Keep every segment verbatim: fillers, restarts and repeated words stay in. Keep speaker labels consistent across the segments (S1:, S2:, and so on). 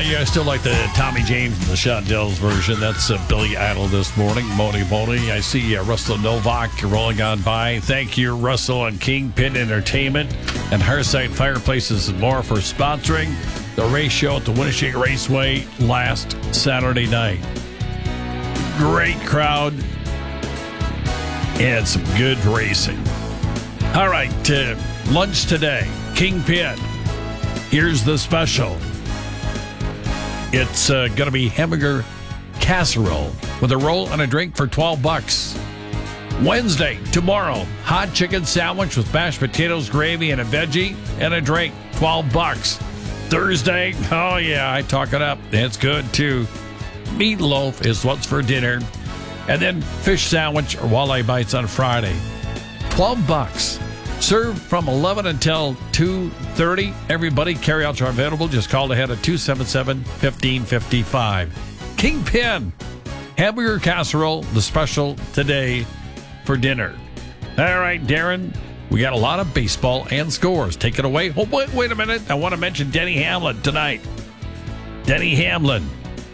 S1: yeah, I still like the Tommy James and the Shondells version. That's uh, Billy Idol this morning. Moni Moni. I see uh, Russell Novak rolling on by. Thank you, Russell and Kingpin Entertainment and Hearthside Fireplaces and more for sponsoring the race show at the Winnebago Raceway last Saturday night. Great crowd and some good racing. All right, uh, lunch today. Kingpin. Here's the special. It's uh, going to be hamburger casserole with a roll and a drink for twelve bucks. Wednesday, tomorrow, hot chicken sandwich with mashed potatoes, gravy, and a veggie and a drink, twelve bucks. Thursday, oh yeah, I talk it up. It's good too. Meatloaf is what's for dinner. And then fish sandwich or walleye bites on Friday. twelve bucks. Served from eleven until two thirty. Everybody, carryouts are available. Just call ahead at two seven seven, one five five five. Kingpin. Hamburger casserole, the special today for dinner. All right, Darren, we got a lot of baseball and scores. Take it away. Oh, wait, wait a minute. I want to mention Denny Hamlin tonight. Denny Hamlin.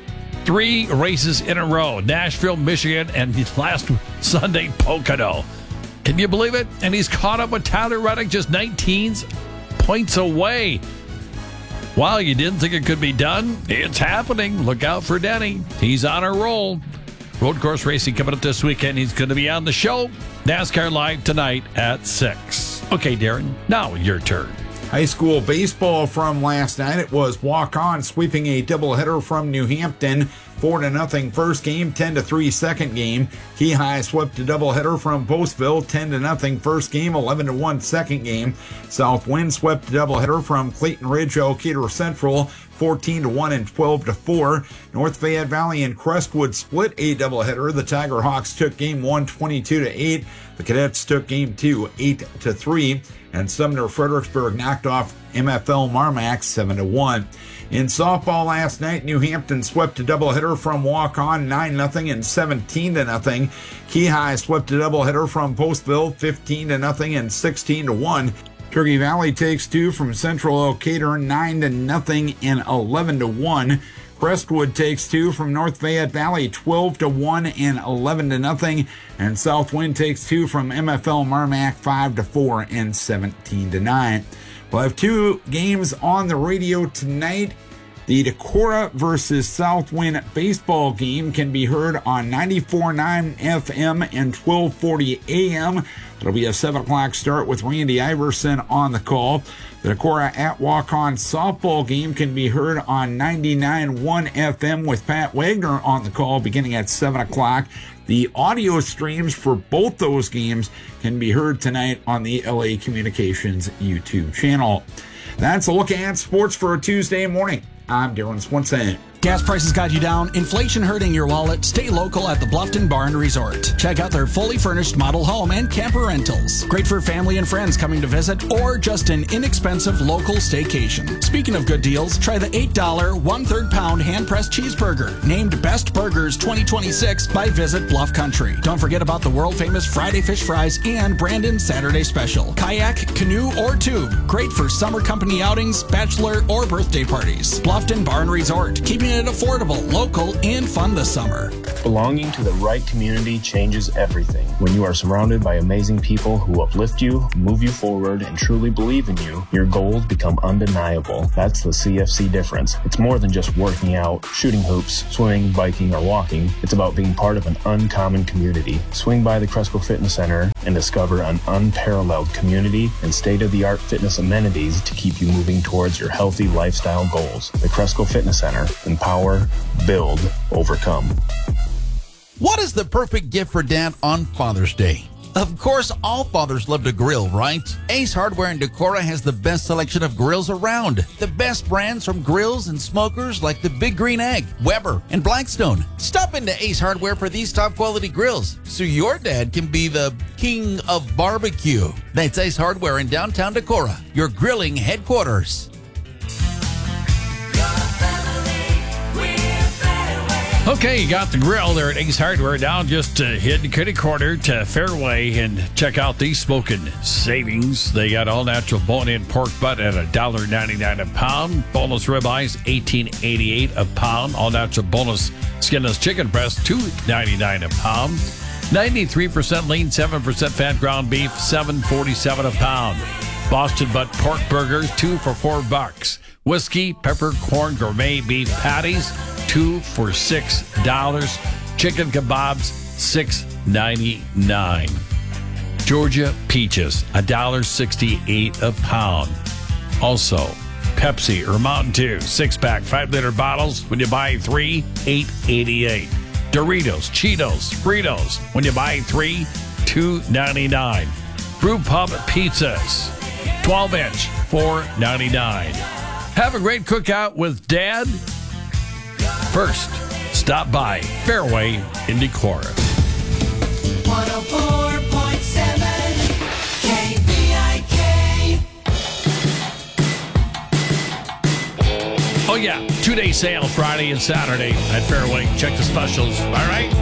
S1: Three races in a row. Nashville, Michigan, and last Sunday, Pocono. Can you believe it? And he's caught up with Tyler Reddick, just nineteen points away. Wow, you didn't think it could be done? It's happening. Look out for Denny. He's on a roll. Road course racing coming up this weekend. He's going to be on the show. NASCAR Live tonight at six. Okay, Darren, now your turn.
S2: High school baseball from last night. It was walk-on sweeping a doubleheader from New Hampton. four to nothing first game, ten to three second game. Key High swept a doubleheader from Postville, ten to nothing first game, eleven to one second game. Southwind swept a doubleheader from Clayton Ridge, Elkader Central, fourteen to one and twelve to four. North Fayette Valley and Crestwood split a doubleheader. The Tiger Hawks took game one, twenty-two to eight. The Cadets took game two, eight to three. And Sumner Fredericksburg knocked off M F L Marmac seven to one. In softball last night, New Hampton swept a doubleheader from walk-on nine nothing and seventeen to nothing. Key High swept a doubleheader from Postville fifteen to nothing and sixteen to one. Turkey Valley takes two from Central Elkader nine to nothing and eleven to one. Crestwood takes two from North Fayette Valley twelve to one and eleven to nothing. And Southwind takes two from M F L Marmac five to four and seventeen to nine. We'll have two games on the radio tonight. The Decorah versus Southwind baseball game can be heard on ninety-four point nine F M and twelve forty A M. It'll be a seven o'clock start with Randy Iverson on the call. The Decorah at Walk-On softball game can be heard on ninety-nine point one F M with Pat Wagner on the call beginning at seven o'clock. The audio streams for both those games can be heard tonight on the L A Communications YouTube channel. That's a look at sports for a Tuesday morning. I'm Darren Swenson.
S3: Gas prices got you down, inflation hurting your wallet. Stay local at the Bluffton Bar and Resort. Check out their fully furnished model home and camper rentals. Great for family and friends coming to visit or just an inexpensive local staycation. Speaking of good deals, try the eight dollar one-third pound hand-pressed cheeseburger. Named Best Burgers twenty twenty-six by Visit Bluff Country. Don't forget about the world-famous Friday Fish Fries and Brandon Saturday Special. Kayak, canoe, or tube. Great for summer company outings, bachelor, or birthday parties. Bluffton Bar and Resort. Keeping it affordable, local, and fun this summer.
S4: Belonging to the right community changes everything. When you are surrounded by amazing people who uplift you, move you forward, and truly believe in you, your goals become undeniable. That's the C F C difference. It's more than just working out, shooting hoops, swimming, biking, or walking. It's about being part of an uncommon community. Swing by the Cresco Fitness Center and discover an unparalleled community and state-of-the-art fitness amenities to keep you moving towards your healthy lifestyle goals. The Cresco Fitness Center. Empower, build, overcome.
S5: What is the perfect gift for Dad on Father's Day? Of course, all fathers love to grill, right? Ace Hardware in Decorah has the best selection of grills around. The best brands from grills and smokers like the Big Green Egg, Weber, and Blackstone. Stop into Ace Hardware for these top quality grills so your dad can be the king of barbecue. That's Ace Hardware in downtown Decorah, your grilling headquarters.
S1: Okay, you got the grill there at Ace Hardware. Now just uh, hit Kitty Corner to Fairway and check out these smoking savings. They got all natural bone-in pork butt at one dollar ninety-nine a pound. Boneless ribeyes, eighteen eighty-eight a pound. All natural boneless skinless chicken breast, two ninety-nine a pound. ninety-three percent lean, seven percent fat ground beef, seven forty-seven a pound. Boston butt pork burgers, two for four bucks. Whiskey, peppercorn, gourmet beef patties, two for six dollars. Chicken kebabs, six ninety-nine. Georgia peaches, one dollar sixty-eight a pound. Also, Pepsi or Mountain Dew, six-pack, five-liter bottles. When you buy three, eight eighty-eight. Doritos, Cheetos, Fritos. When you buy three, two ninety-nine. Brew Pub pizzas, twelve inch, four ninety-nine. Have a great cookout with Dad. First, stop by Fairway in Decorah.
S6: one oh four point seven K V I K.
S1: Oh, yeah. Two-day sale Friday and Saturday at Fairway. Check the specials. All right.